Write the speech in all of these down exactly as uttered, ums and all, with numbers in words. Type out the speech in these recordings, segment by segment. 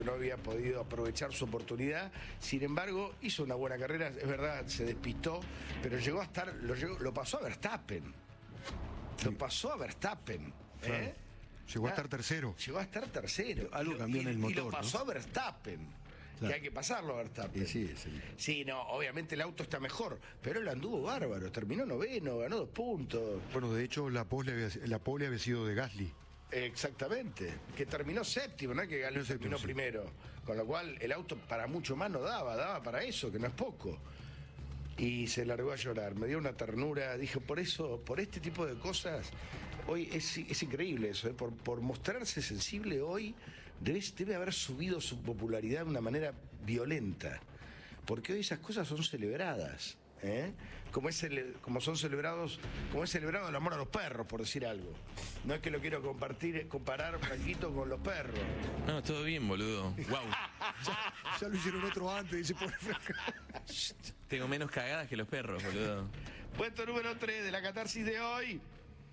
No había podido aprovechar su oportunidad, sin embargo hizo una buena carrera, es verdad, se despistó, pero llegó a estar, lo, llegó, lo pasó a Verstappen, sí. lo pasó a Verstappen, claro. ¿eh? Llegó a estar tercero. Llegó a estar tercero. Algo cambió en el motor, y lo pasó ¿no? a Verstappen. Claro. Que hay que pasarlo a Verstappen. Sí, sí, sí. Sí, no, obviamente el auto está mejor, pero él anduvo bárbaro, terminó noveno, ganó dos puntos. Bueno, de hecho la pole había, la pole había sido de Gasly. Exactamente, que terminó séptimo, no es que Gasly terminó sí. primero, con lo cual el auto para mucho más no daba, daba para eso, que no es poco. Y se largó a llorar, me dio una ternura, dije, por eso, por este tipo de cosas, hoy es, es increíble eso, ¿eh? por, por mostrarse sensible hoy, debe, debe haber subido su popularidad de una manera violenta, porque hoy esas cosas son celebradas. ¿Eh? Como, es el, como son celebrados, como es celebrado el amor a los perros, por decir algo. No es que lo quiero compartir, comparar, Franquito, con los perros. No, todo bien, boludo. Wow. ya, ya lo hicieron otro antes, dice por Tengo menos cagadas que los perros, boludo. Puesto número tres de la catarsis de hoy.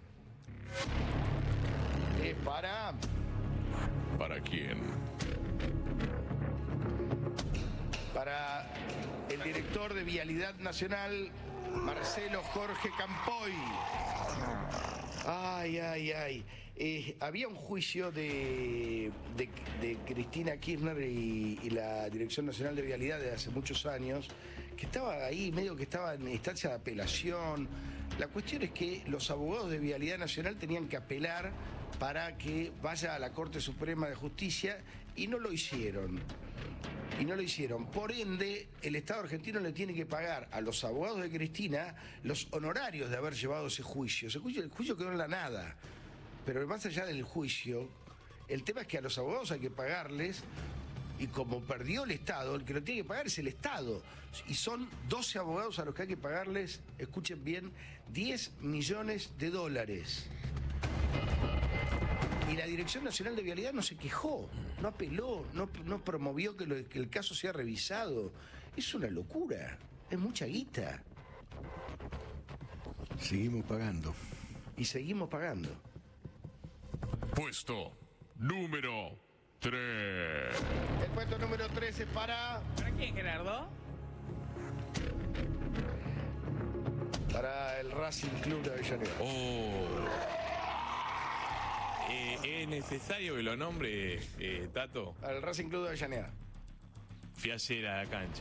Es para. ¿Para quién? Para el director de Vialidad Nacional, Marcelo Jorge Campoy. Ay, ay, ay. Eh, había un juicio de, de, de Cristina Kirchner y, y la Dirección Nacional de Vialidad de hace muchos años, que estaba ahí, medio que estaba en instancia de apelación. La cuestión es que los abogados de Vialidad Nacional tenían que apelar para que vaya a la Corte Suprema de Justicia y no lo hicieron. Y no lo hicieron. Por ende, el Estado argentino le tiene que pagar a los abogados de Cristina los honorarios de haber llevado ese juicio. Ese juicio, el juicio quedó en la nada. Pero más allá del juicio, el tema es que a los abogados hay que pagarles, y como perdió el Estado, el que lo tiene que pagar es el Estado. Y son doce abogados a los que hay que pagarles, escuchen bien, diez millones de dólares. Y la Dirección Nacional de Vialidad no se quejó, no apeló, no, no promovió que, lo, que el caso sea revisado. Es una locura, es mucha guita. Seguimos pagando. Y seguimos pagando. Puesto número tres. El puesto número tres es para... ¿Para quién, Gerardo? Para el Racing Club de Avellaneda. Oh... Eh, ¿Es necesario que lo nombre, eh, Tato? Al Racing Club de Avellaneda. Fui ayer a la cancha.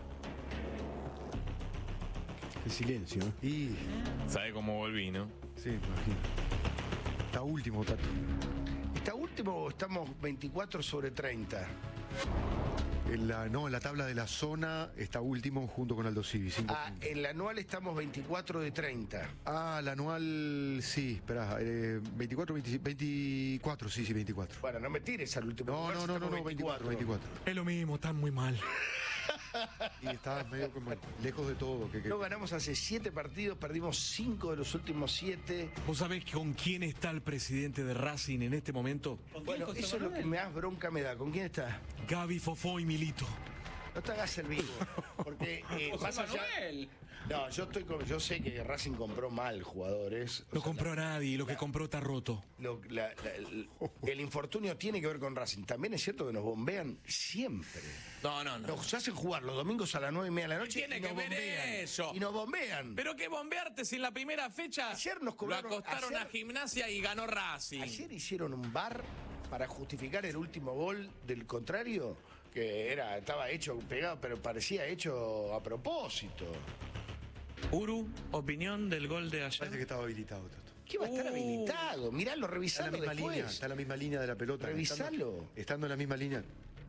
Qué silencio, ¿eh? Y... ¿Sabe cómo volví, no? Sí, imagino. Está último, Tato. ¿Está último o estamos veinticuatro sobre treinta? En la, no, en la tabla de la zona está último junto con Aldo Civi. Ah, puntos. En la anual estamos veinticuatro de treinta. Ah, la anual, sí, espera, eh, veinticuatro, veinte, veinticuatro, sí, sí, veinticuatro. Bueno, no me tires al último. No, no, no, no, no, veinticuatro, veinticuatro. Es lo mismo, están muy mal. Y está medio como lejos de todo. Que, que... No ganamos hace siete partidos, perdimos cinco de los últimos siete. ¿Vos sabés con quién está el presidente de Racing en este momento? Bueno, eso es lo que más bronca me da. ¿Con quién está? Gaby, Fofó y Milito. No te hagas el vivo, porque eh, más allá... No, yo estoy con... yo sé que Racing compró mal jugadores. No compró a nadie, lo que compró está roto. Lo, la, la, el, el infortunio tiene que ver con Racing. También es cierto que nos bombean siempre. No, no, no. Nos hacen jugar los domingos a las nueve y media de la noche. Tiene y que nos ver bombean, eso. Y nos bombean. Pero que bombearte si en la primera fecha ayer nos cobraron, lo acostaron ayer, a Gimnasia y ganó Racing. Ayer hicieron un bar para justificar el último gol del contrario, que era, estaba hecho pegado, pero parecía hecho a propósito. Uru, opinión del gol de ayer. Parece que estaba habilitado, Tato. ¿Qué va a estar Uh. habilitado? Miralo, revisalo Está en la misma después. línea, está en la misma línea de la pelota. Revisalo. Estando, estando en la misma línea.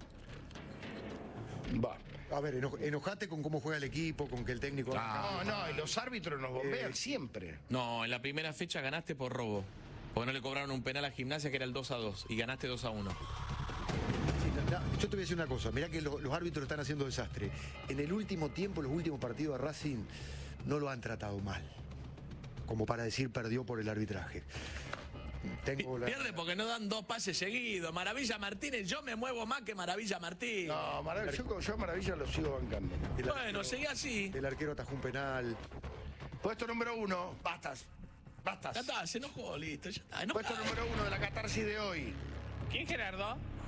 Va. A ver, eno, enojate con cómo juega el equipo, con que el técnico... No, no, y los árbitros nos bombean Eh, siempre. No, en la primera fecha ganaste por robo. Porque no le cobraron un penal a Gimnasia que era el dos a dos y ganaste dos a uno. Sí, no, no, yo te voy a decir una cosa, mirá que lo, los árbitros están haciendo desastre. En el último tiempo, los últimos partidos de Racing no lo han tratado mal, como para decir perdió por el arbitraje. Tengo la... Pierde porque no dan dos pases seguidos. Maravilla Martínez, yo me muevo más que Maravilla Martínez. No, Maravilla, yo, yo a Maravilla lo sigo bancando. el Bueno, arquero, seguí así. El arquero atajó un penal. Puesto número uno, bastas. Bastas. Ya está, se enojó, listo, ya está. Puesto enojado. número uno de la catarsis de hoy. ¿Quién, Gerardo?